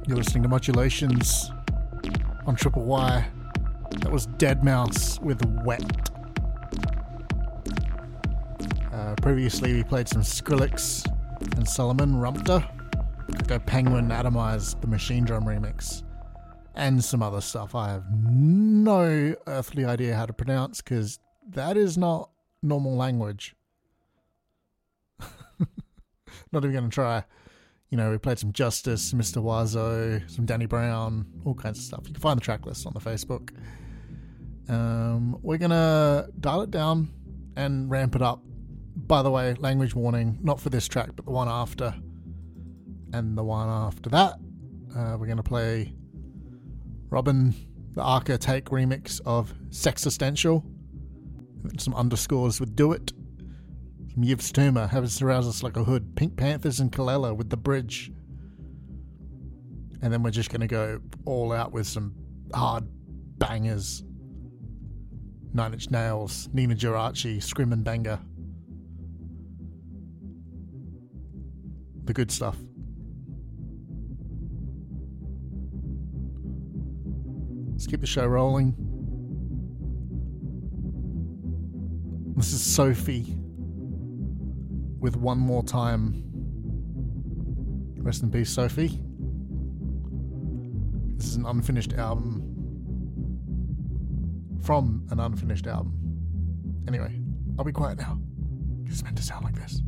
You're listening to Modulations on Triple Y. That was Deadmau5 with Wet. Previously we played some Skrillex and Solomon Rumpter. Go Penguin Atomized, the Machine Drum remix. And some other stuff I have no earthly idea how to pronounce because that is not normal language. Not even going to try. You know, we played some Justice, Mr. Wazo, some Danny Brown, all kinds of stuff. You can find the track list on the Facebook. We're going to dial it down and ramp it up. By the way, language warning, not for this track, but the one after. And the one after that, we're going to play Robin, the Arca Take remix of Sexistential. Some underscores with Do It. Yves Tumor, Have It Arouse Us Like a Hood, Pink Panthers and Kalela with The Bridge. And then we're just going to go all out with some hard bangers. Nine Inch Nails, Nina Geraci, Screamin' Banger. The good stuff. Let's keep the show rolling. This is Sophie with One More Time. Rest in peace, Sophie. This is an unfinished album. From an unfinished album. Anyway, I'll be quiet now. It's meant to sound like this.